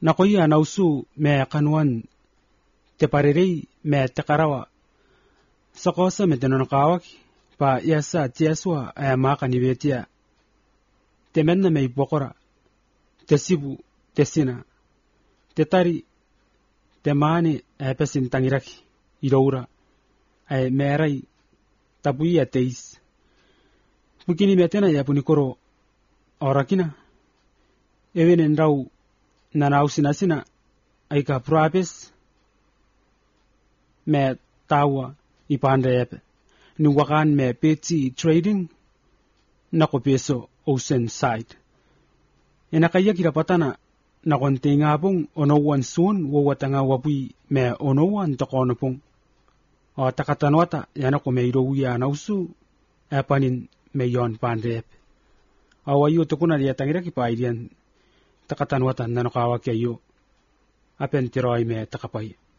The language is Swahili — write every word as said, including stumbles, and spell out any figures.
nakoya nausu me kanwan te parerei me te karawa sakosa me tenon kawak pa yasa tiaswa ay makani betia te menna me bokora te sibu te sina te tari te mane ay pesin tangiraki iroura ay merai tabuia teis mukini metena ya punikoro orakina evenen rau nanau sinasina ay ka proapes me tawa ipandepe ni wakan me peti trading na ko peso ocean side ina kaya kirapatana na kontinga pong onowan soon wawatanga wapui me onowan takonopong o takatanwata yana ko me irowiya nausu apanin me yon pandep awayo tukuna dia tangira ki pairian takatanwata nanokawa kayo apen tiroi me takapai